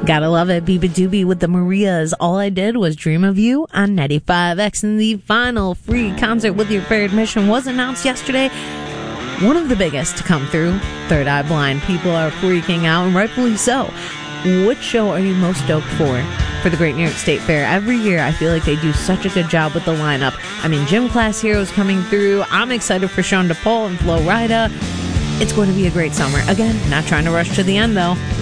Gotta love it. Biba Doobie with the Marias. All I Did Was Dream of You on 95X. And the final free concert with your fair admission was announced yesterday. One of the biggest to come through. Third Eye Blind. People are freaking out, and rightfully so. Which show are you most stoked for the Great New York State Fair? Every year, I feel like they do such a good job with the lineup. I mean, Gym Class Heroes coming through. I'm excited for Sean DePaul and Flo Rida. It's going to be a great summer. Again, not trying to rush to the end, though.